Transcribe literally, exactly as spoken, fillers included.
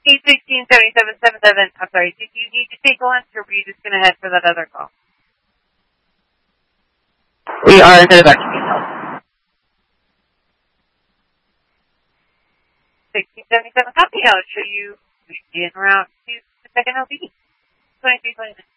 eight sixteen seventy seven seven seven. I'm sorry. Did you need to take lunch, or were you just going to head for that other call? We are in the Doctor Details. sixteen seventy seven copy. I'll show you in route to the second L B. twenty-three twenty.